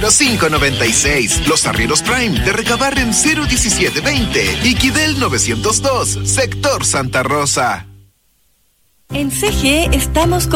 0596. Los Arrieros Prime de Recabarren 01720 y Quidel 902, sector Santa Rosa. En CGE estamos